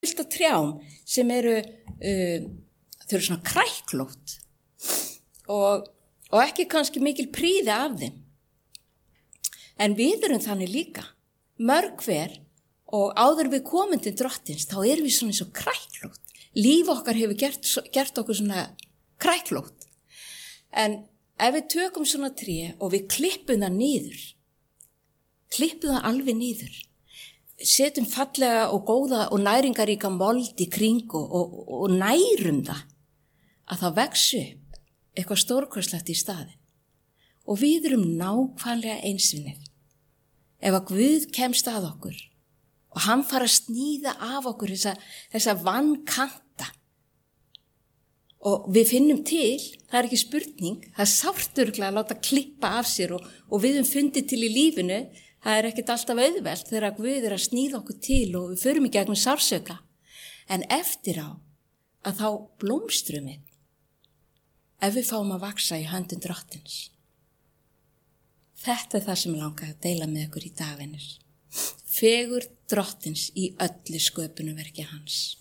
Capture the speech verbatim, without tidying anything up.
fullt af trjám sem eru, uh, þau eru svona kræklótt og, og ekki kannski mikil prýði af þeim. En við erum þannig líka, mörg hver, og áður við komum til drottins, þá erum við svona eins og kræklótt. Líf okkar hefur gert, gert okkur svona kræklótt. En ef við tökum svona tré og við klippum það niður, klippum það alveg niður, setjum fallega og góða og næringaríka mold í kring og, og, og nærum það, að það vex upp eitthvað stórkostlegt í staðinn. Og við erum nákvæmlega einsvinnir. Ef að Guð kemst að okkur og hann fara að sníða af okkur þessa, þessa vankanta og við finnum til, það er ekki spurning, það er sárt örugglega að láta klippa af sér og, og við höfum fundið til í lífinu, það er ekkert alltaf auðvelt þegar Guð er að sníða okkur til og við förum í gegnum sársauka. En eftir á að þá blómstrum við, ef við fáum að vaxa í höndum drottins. Þetta er það sem ég langaði að deila með ykkur í dag, vinir. Fegur drottins í öllu sköpunarverki hans.